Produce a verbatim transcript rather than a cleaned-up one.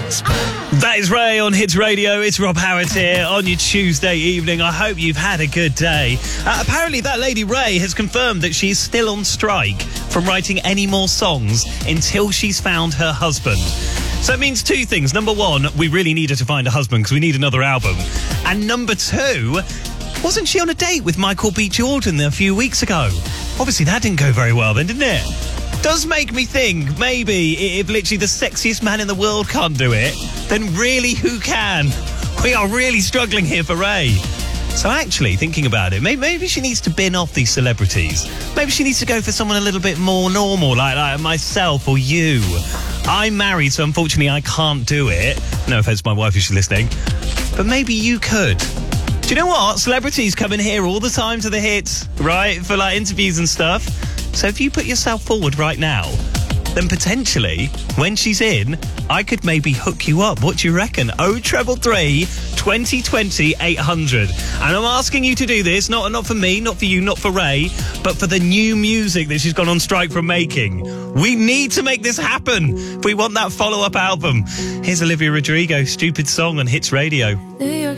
That is Ray on Hits Radio. It's Rob Howard here on your Tuesday evening. I hope you've had a good day. Uh, apparently that lady Ray has confirmed that she's still on strike from writing any more songs until she's found her husband. So it means two things. Number one, we really need her to find a husband because we need another album. And number two, wasn't she on a date with Michael B. Jordan a few weeks ago? Obviously that didn't go very well then, didn't it? Does make me think maybe if literally the sexiest man in the world can't do it, then really who can? We are really struggling here for Ray. So actually, thinking about it, maybe, maybe she needs to bin off these celebrities. Maybe she needs to go for someone a little bit more normal, like, like myself or you. I'm married, so unfortunately I can't do it. No offence to my wife if she's listening. But maybe you could. Do you know what? Celebrities come in here all the time to the hits, right? For like interviews and stuff. So if you put yourself forward right now, then potentially, when she's in, I could maybe hook you up. What do you reckon? oh triple three, twenty twenty, eight hundred. And I'm asking you to do this, not, not for me, not for you, not for Ray, but for the new music that she's gone on strike from making. We need to make this happen if we want that follow-up album. Here's Olivia Rodrigo, Stupid Song on Hits Radio. New York